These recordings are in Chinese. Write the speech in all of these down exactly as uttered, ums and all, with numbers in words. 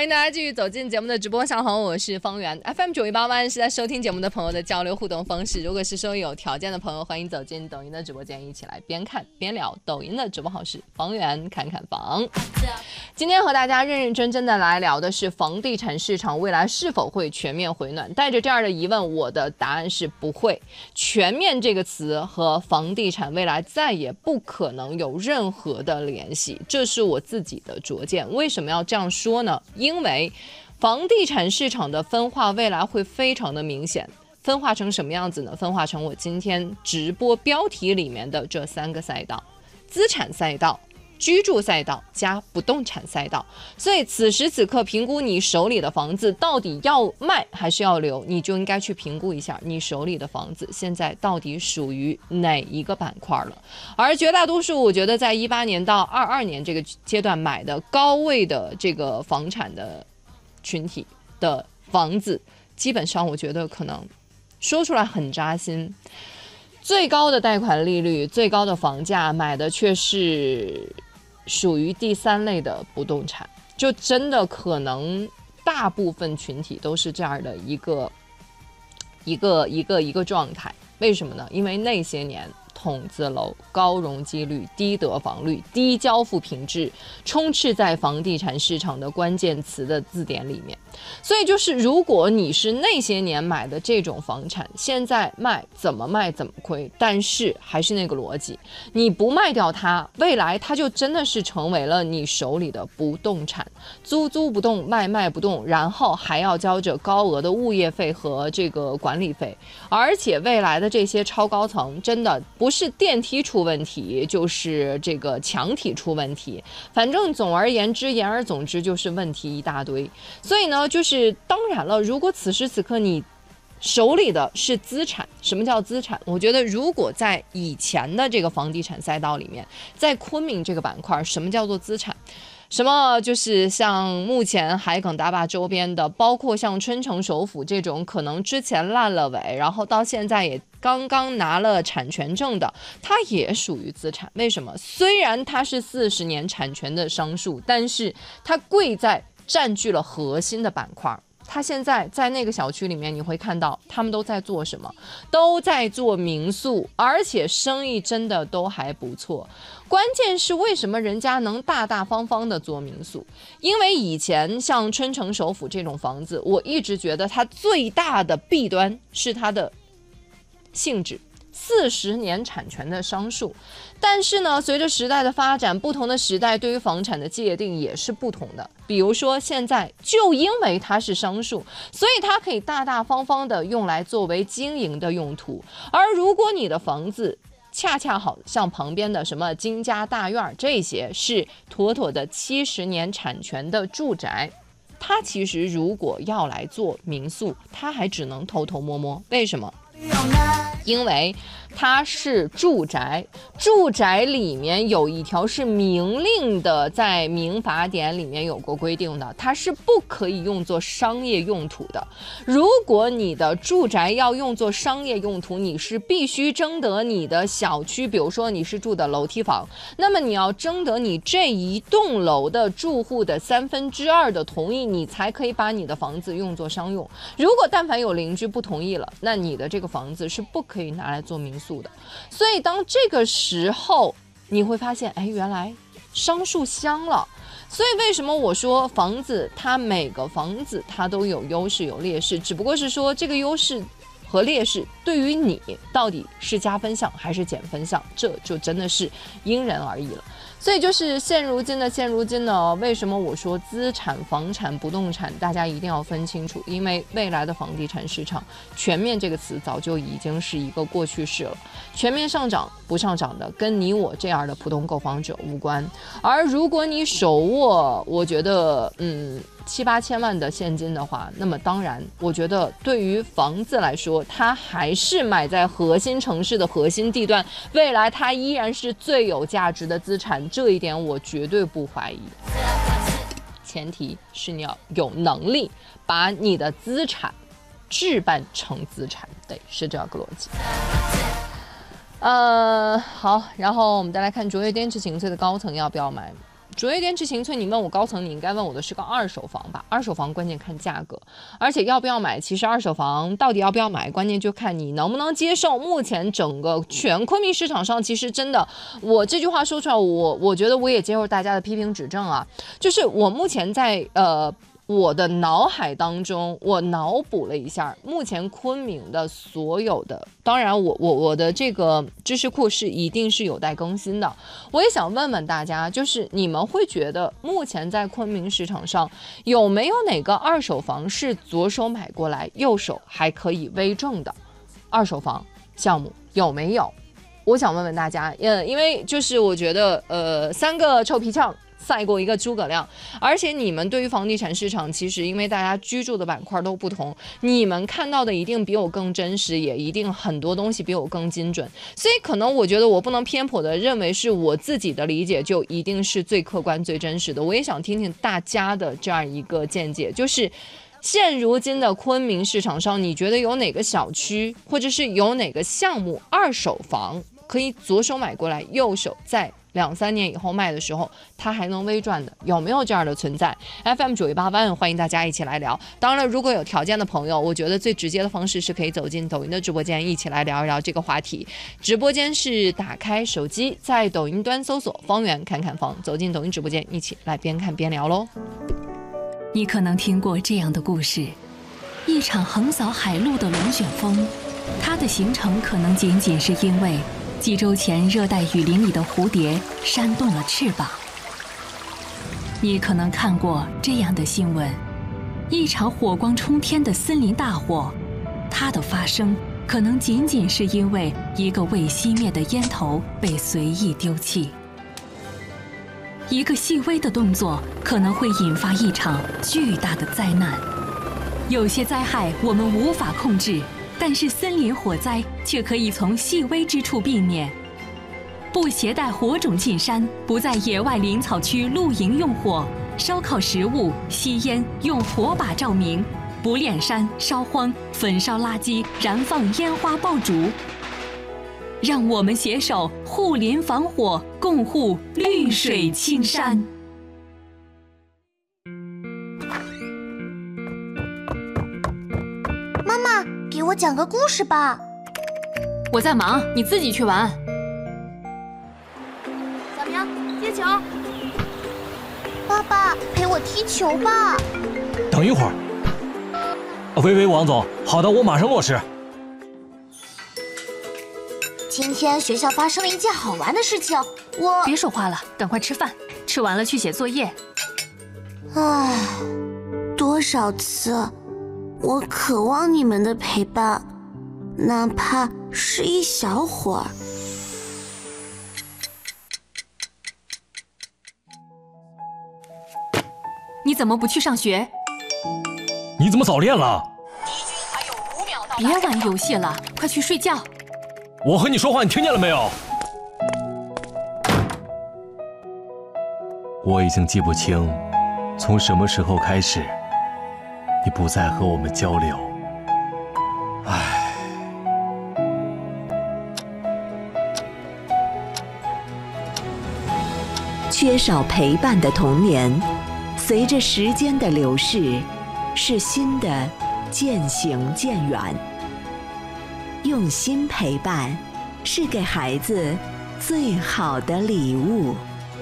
欢迎大家继续走进节目的直播上，好，我是方圆 F M 九一八万是在收听节目的朋友的交流互动方式。如果是说有条件的朋友，欢迎走进抖音的直播间，一起来边看边聊。抖音的直播号是方圆看看房。今天和大家认认真真的来聊的是房地产市场未来是否会全面回暖。带着这样的疑问，我的答案是不会。全面这个词和房地产未来再也不可能有任何的联系，这是我自己的拙见。为什么要这样说呢？因为房地产市场的分化未来会非常的明显。分化成什么样子呢？分化成我今天直播标题里面的这三个赛道：资产赛道、居住赛道加不动产赛道。所以此时此刻评估你手里的房子到底要卖还是要留，你就应该去评估一下你手里的房子现在到底属于哪一个板块了。而绝大多数我觉得在一八年到二二年这个阶段买的高位的这个房产的群体的房子，基本上我觉得可能说出来很扎心，最高的贷款利率、最高的房价买的却是属于第三类的不动产，就真的可能大部分群体都是这样的一个一个一个一个状态。为什么呢？因为那些年筒子楼、高容积率、低得房率、低交付品质充斥在房地产市场的关键词的字典里面。所以就是如果你是那些年买的这种房产，现在卖怎么卖怎么亏。但是还是那个逻辑，你不卖掉它，未来它就真的是成为了你手里的不动产，租租不动，卖卖不动，然后还要交着高额的物业费和这个管理费。而且未来的这些超高层真的不是电梯出问题，就是这个墙体出问题，反正总而言之言而总之就是问题一大堆。所以呢就是当然了，如果此时此刻你手里的是资产，什么叫资产？我觉得如果在以前的这个房地产赛道里面，在昆明这个板块，什么叫做资产？什么就是像目前海埂大坝周边的，包括像春城首府这种可能之前烂了尾，然后到现在也刚刚拿了产权证的，它也属于资产。为什么？虽然它是四十年产权的商数，但是它贵在占据了核心的板块。他现在在那个小区里面，你会看到他们都在做什么？都在做民宿，而且生意真的都还不错。关键是为什么人家能大大方方的做民宿？因为以前像春城首府这种房子，我一直觉得它最大的弊端是它的性质。四十年产权的商数，但是呢，随着时代的发展，不同的时代对于房产的界定也是不同的。比如说现在就因为它是商数，所以它可以大大方方的用来作为经营的用途。而如果你的房子恰恰好像旁边的什么金家大院，这些是妥妥的七十年产权的住宅，它其实如果要来做民宿，它还只能偷偷摸摸。为什么？因为它是住宅，住宅里面有一条是明令的，在民法典里面有过规定的，它是不可以用作商业用途的。如果你的住宅要用作商业用途，你是必须征得你的小区，比如说你是住的楼梯房，那么你要征得你这一栋楼的住户的三分之二的同意，你才可以把你的房子用作商用。如果但凡有邻居不同意了，那你的这个房子是不可以拿来做民宿的。所以当这个时候你会发现，哎，原来商数香了。所以为什么我说房子它每个房子它都有优势有劣势，只不过是说这个优势和劣势对于你到底是加分项还是减分项，这就真的是因人而异了。所以就是现如今的现如今呢，为什么我说资产、房产、不动产大家一定要分清楚？因为未来的房地产市场全面这个词早就已经是一个过去式了，全面上涨不上涨的跟你我这样的普通购房者无关。而如果你手握我觉得嗯七八千万的现金的话，那么当然我觉得对于房子来说，它还是买在核心城市的核心地段，未来它依然是最有价值的资产，这一点我绝对不怀疑。前提是你要有能力把你的资产置办成资产，对，是这样个逻辑。呃，好，然后我们再来看卓越滇池景翠的高层要不要买。 卓越电池秦翠，你问我高层，你应该问我的是个二手房吧？二手房关键看价格，而且要不要买，其实二手房到底要不要买，关键就看你能不能接受。目前整个全昆明市场上，其实真的，我这句话说出来，我我觉得我也接受大家的批评指正啊，就是我目前在呃。我的脑海当中，我脑补了一下，目前昆明的所有的，当然我我我的这个知识库是一定是有待更新的。我也想问问大家，就是你们会觉得目前在昆明市场上有没有哪个二手房是左手买过来，右手还可以微证的二手房项目有没有？我想问问大家，呃，因为就是我觉得，呃，三个臭皮匠赛过一个诸葛亮，而且你们对于房地产市场，其实因为大家居住的板块都不同，你们看到的一定比我更真实，也一定很多东西比我更精准，所以可能我觉得我不能偏颇的认为是我自己的理解就一定是最客观最真实的。我也想听听大家的这样一个见解，就是现如今的昆明市场上，你觉得有哪个小区或者是有哪个项目二手房可以左手买过来，右手在两三年以后卖的时候，它还能微赚的，有没有这样的存在 ？F M 九一八万，欢迎大家一起来聊。当然了，如果有条件的朋友，我觉得最直接的方式是可以走进抖音的直播间，一起来聊一聊这个话题。直播间是打开手机，在抖音端搜索“方圆看看房”，走进抖音直播间，一起来边看边聊喽。 你可能听过这样的故事：一场横扫海陆的龙卷风，它的形成可能仅仅是因为几周前，热带雨林里的蝴蝶扇动了翅膀。你可能看过这样的新闻：一场火光冲天的森林大火，它的发生可能仅仅是因为一个未熄灭的烟头被随意丢弃。一个细微的动作可能会引发一场巨大的灾难。有些灾害我们无法控制，但是森林火灾却可以从细微之处避免。不携带火种进山，不在野外林草区露营用火，烧烤食物、吸烟用火把照明，不炼山、烧荒、焚烧垃圾、燃放烟花爆竹。让我们携手护林防火，共护绿水青山。 妈妈，给我讲个故事吧。 我在忙，你自己去玩。 小明，接球。爸爸，陪我踢球吧。 等一会儿。喂喂，王总，好的，我马上落实。 今天学校发生了一件好玩的事情，我…… 别说话了，赶快吃饭，吃完了去写作业。 唉，多少次，我渴望你们的陪伴，哪怕是一小会儿。 你怎么不去上学？ 你怎么早恋了？ 别玩游戏了，快去睡觉。 我和你说话，你听见了没有？我已经记不清，从什么时候开始，你不再和我们交流。唉。 缺少陪伴的童年，随着时间的流逝，是新的渐行渐远。用心陪伴，是给孩子最好的礼物。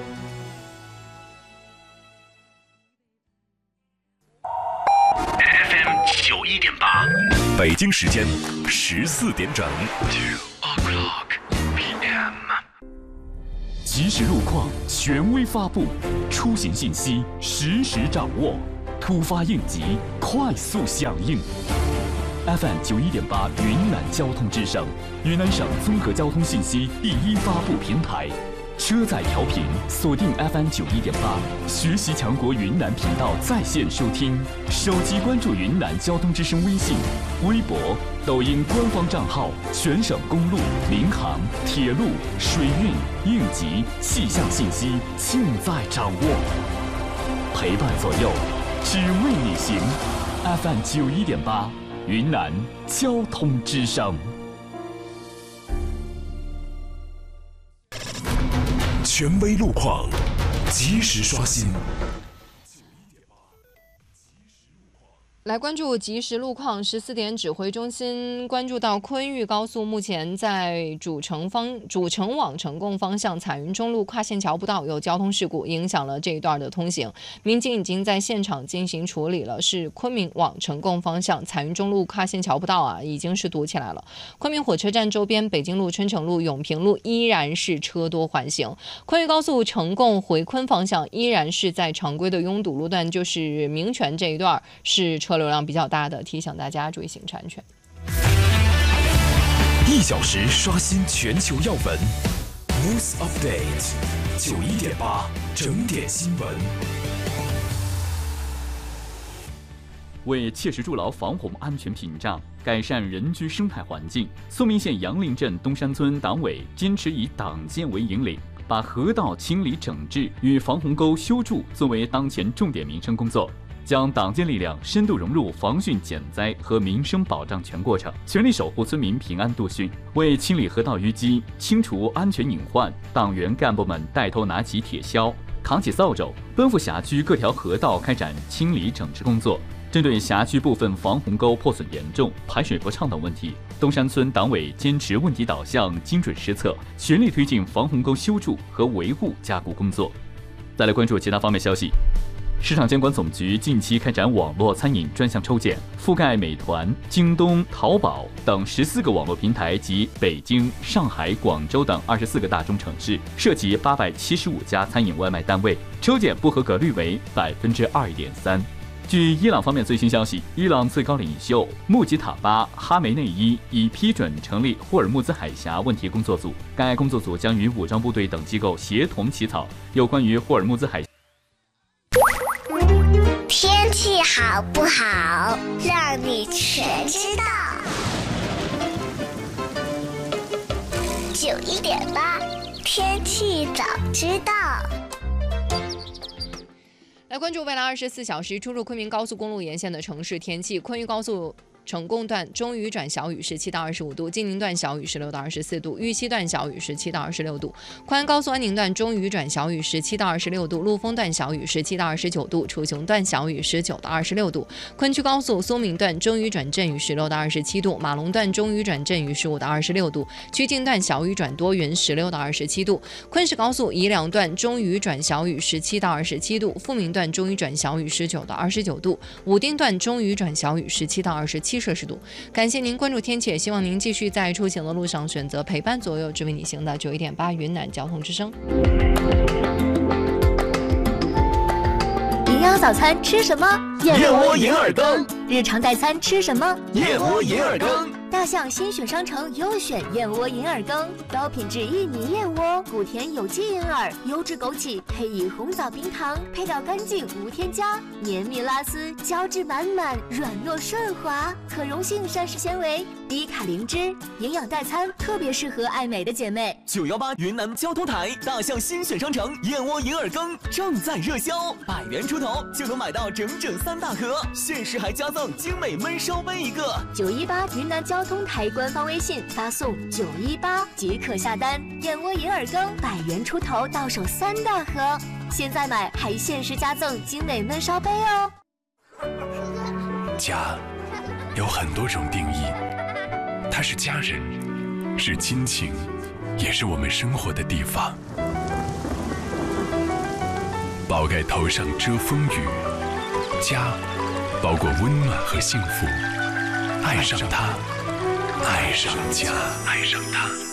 F M 九一点八，北京时间十四点整。Two o'clock P M。即时路况权威发布，出行信息实时掌握，突发应急快速响应。F M 九一点八云南交通之声，云南省综合交通信息第一发布平台。车载调频锁定 F M 九一点八，学习强国云南频道在线收听。手机关注云南交通之声微信、微博、抖音官方账号，全省公路、民航、铁路、水运、应急、气象信息尽在掌握。陪伴左右，只为你行。F M 九一点八。云南交通之声，权威路况， 及时刷新。 来关注即时路况，十四点指挥中心关注到昆玉高速目前在主城方主城往成贡方向彩云中路跨线桥步道有交通事故，影响了这一段的通行。民警已经在现场进行处理了，是昆明往成贡方向彩云中路跨线桥步道啊，已经是堵起来了。昆明火车站周边北京路、春城路、永平路依然是车多缓行。昆玉高速成贡回昆方向依然是在常规的拥堵路段，就是明泉这一段是车流量比较大的，提醒大家注意行车安全。 一小时刷新全球要闻 ，News Update 九一点八整点新闻。为切实筑牢防洪安全屏障，改善人居生态环境，肃明县杨凌镇东山村党委坚持以党建为引领，把河道清理整治与防洪沟修筑作为当前重点民生工作。将党建力量深度融入防汛减灾和民生保障全过程，全力守护村民平安度汛。为清理河道淤积、清除安全隐患，党员干部们带头拿起铁锹，扛起扫帚，奔赴辖区各条河道开展清理整治工作。针对辖区部分防洪沟破损严重、排水不畅等问题，东山村党委坚持问题导向、精准施策，全力推进防洪沟修筑和维护加固工作。再来关注其他方面消息。市场监管总局近期开展网络餐饮专项抽检，覆盖美团、京东、淘宝等十四个网络平台及北京、上海、广州等二十四个大中城市，涉及八百七十五家餐饮外卖单位，抽检不合格率为百分之二点三。据伊朗方面最新消息，伊朗最高领袖穆吉塔巴·哈梅内伊已批准成立霍尔木兹海峡问题工作组，该工作组将与武装部队等机构协同起草有关于霍尔木兹海峡。 天气好不好，让你全知道。九一点八，天气早知道。 来关注未来二十四小时出入昆明高速公路沿线的城市天气。昆玉高速成贡段中雨转小雨，十七到二十五度；金宁段小雨，十六到二十四度；玉溪段小雨，十七到二十六度；宽安高速安宁段中雨转小雨，十七到二十六度；陆丰段小雨，十七到二十九度；楚雄段小雨，十九到二十六度；昆区高速松明段中雨转阵雨，十六到二十七度；马龙段中雨转阵雨，十五到二十六度；曲靖段小雨转多云，十六到二十七度；昆石高速宜良段中雨转小雨，十七到二十七度；富民段中雨转小雨，十九到二十九度；武定段中雨转小雨，十七到二十七摄氏度。感谢您关注天气，也希望您继续在出行的路上选择陪伴左右只为你行的九一点八云南交通之声。 营养早餐吃什么？ 燕窝银耳羹。 日常代餐吃什么？ 燕窝银耳羹。 大象新选商城优选燕窝银耳羹，高品质薏米燕窝，谷甜有机银耳，优质枸杞，配以红枣冰糖，配料干净无添加，绵密拉丝，胶质满满，软糯顺滑，可溶性膳食纤维，低卡灵脂，营养代餐特别适合爱美的姐妹。 九幺八云南交通台大象新选商城燕窝银耳羹正在热销，百元出头就能买到整整三大盒，限时还加赠精美焖烧杯一个。 九一八云南交通台官方微信发送九一八即可下单，燕窝银耳羹百元出头到手三大盒，现在买还限时加赠精美焖烧杯哦。 家有很多种定义，它是家人，是亲情，也是我们生活的地方。宝盖头上遮风雨，家包裹温暖和幸福。爱上它，爱上家，爱上它。